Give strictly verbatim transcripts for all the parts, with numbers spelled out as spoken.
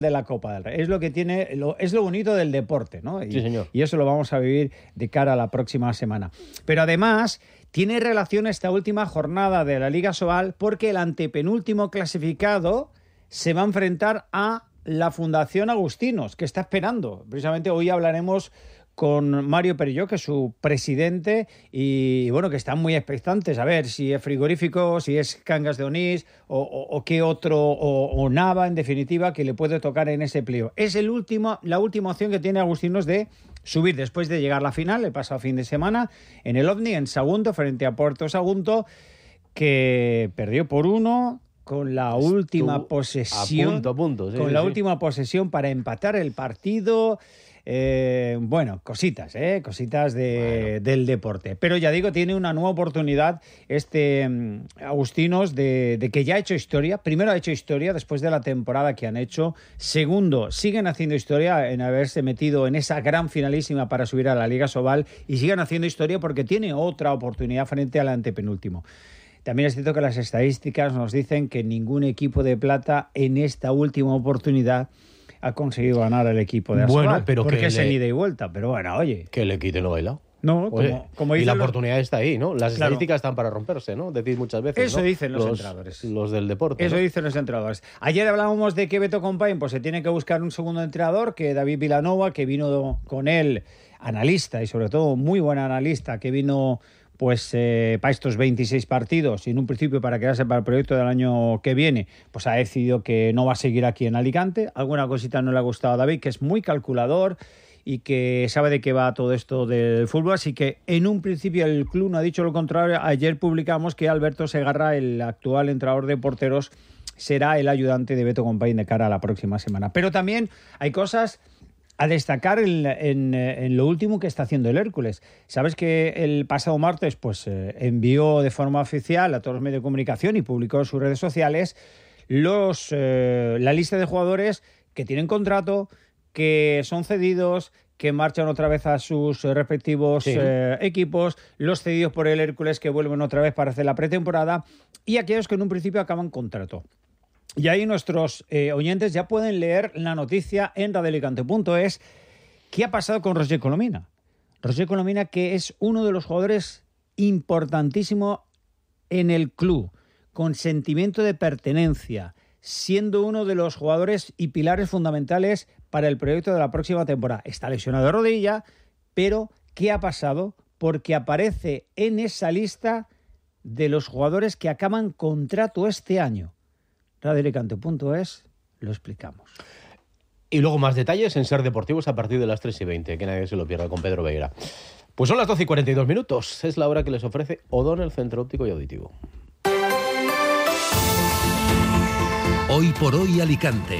de la Copa del Rey. Es lo que tiene, lo, es lo bonito del deporte, ¿no? Y, sí, señor. Y eso lo vamos a vivir de cara a la próxima semana. Pero además tiene relación esta última jornada de la Liga Sobal porque el antepenúltimo clasificado se va a enfrentar a la Fundación Agustinos, que está esperando. Precisamente hoy hablaremos con Mario Perelló, que es su presidente, y bueno, que están muy expectantes a ver si es Frigorífico, si es Cangas de Onís o, o, o qué otro, o, o Nava, en definitiva, que le puede tocar en ese pliego. Es el último, la última opción que tiene Agustinos de subir después de llegar a la final el pasado fin de semana en el OVNI, en Sagunto, frente a Puerto Sagunto, que perdió por uno con la Estuvo última posesión, a punto, a punto, sí, con sí, la sí. última posesión para empatar el partido. Eh, bueno, cositas, ¿eh? cositas de, bueno. del deporte. Pero ya digo, tiene una nueva oportunidad este um, Agustinos de, de que ya ha hecho historia. Primero ha hecho historia después de la temporada que han hecho. Segundo, siguen haciendo historia en haberse metido en esa gran finalísima para subir a la Liga Sobal y siguen haciendo historia porque tiene otra oportunidad frente al antepenúltimo. También es cierto que las estadísticas nos dicen que ningún equipo de plata en esta última oportunidad ha conseguido ganar al equipo de Asobal, bueno, pero porque que es le, en ida y vuelta, pero bueno, oye. Que le quiten lo bailado. No, Oye, como, como y la los... oportunidad está ahí, ¿no? Las claro. estadísticas están para romperse, ¿no? Decís muchas veces, Eso ¿no? dicen los, los entrenadores. Los del deporte, Eso ¿no? dicen los entrenadores. Ayer hablábamos de que Beto Compain pues se tiene que buscar un segundo entrenador, que David Vilanova, que vino con él, analista y sobre todo muy buen analista, que vino pues eh, para estos veintiséis partidos y en un principio para quedarse para el proyecto del año que viene, pues ha decidido que no va a seguir aquí en Alicante. Alguna cosita no le ha gustado a David, que es muy calculador y que sabe de qué va todo esto del fútbol, así que en un principio el club no ha dicho lo contrario. Ayer publicamos que Alberto Segarra, el actual entrenador de porteros, será el ayudante de Beto Compain de cara a la próxima semana. Pero también hay cosas a destacar en, en, en lo último que está haciendo el Hércules. Sabes que el pasado martes pues eh, envió de forma oficial a todos los medios de comunicación y publicó en sus redes sociales los, eh, la lista de jugadores que tienen contrato, que son cedidos, que marchan otra vez a sus respectivos sí. eh, equipos, los cedidos por el Hércules que vuelven otra vez para hacer la pretemporada y aquellos que en un principio acaban contrato. Y ahí nuestros eh, oyentes ya pueden leer la noticia en radio alicante punto es. ¿Qué ha pasado con Roger Colomina? Roger Colomina, que es uno de los jugadores importantísimo en el club, con sentimiento de pertenencia, siendo uno de los jugadores y pilares fundamentales para el proyecto de la próxima temporada. Está lesionado de rodilla, pero ¿qué ha pasado? Porque aparece en esa lista de los jugadores que acaban contrato este año. radio alicante punto es, lo explicamos. Y luego más detalles en Ser Deportivos a partir de las tres y veinte, que nadie se lo pierda, con Pedro Veira. Pues son las doce y cuarenta y dos minutos, es la hora que les ofrece O'Donnell Centro Óptico y Auditivo. Hoy por hoy Alicante.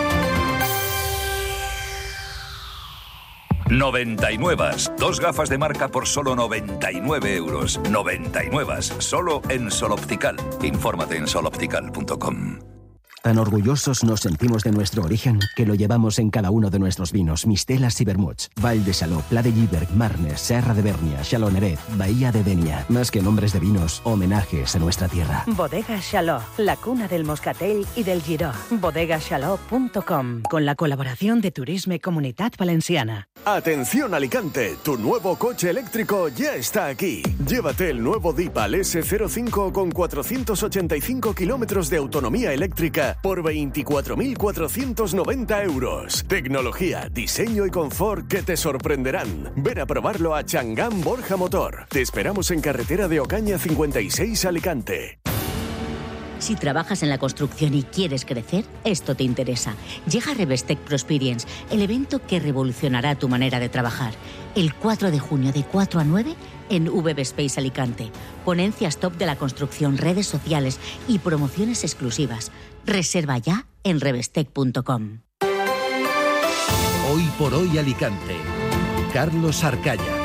noventa y nueve. Dos gafas de marca por solo noventa y nueve euros. noventa y nueve. Solo en Sol Optical. Infórmate en sol optical punto com. Tan orgullosos nos sentimos de nuestro origen que lo llevamos en cada uno de nuestros vinos, mistelas y vermuts. Val de Saló, Pla de Lliberg, Marnes, Serra de Bernia, Chaloneret, Bahía de Denia. Más que nombres de vinos, homenajes a nuestra tierra. Bodega Chaló, la cuna del moscatel y del giró. bodega chaló punto com, con la colaboración de Turisme Comunitat Valenciana. Atención Alicante, tu nuevo coche eléctrico ya está aquí. Llévate el nuevo Dipal ese cero cinco con cuatrocientos ochenta y cinco kilómetros de autonomía eléctrica por veinticuatro mil cuatrocientos noventa euros. Tecnología, diseño y confort que te sorprenderán. Ven a probarlo a Changán Borja Motor. Te esperamos en carretera de Ocaña cincuenta y seis Alicante. Si trabajas en la construcción y quieres crecer, esto te interesa. Llega Revestec Prosperience, el evento que revolucionará tu manera de trabajar. El cuatro de junio de cuatro a nueve en V B Space Alicante. Ponencias top de la construcción, redes sociales y promociones exclusivas. Reserva ya en revestec punto com. Hoy por hoy Alicante. Carlos Arcaya.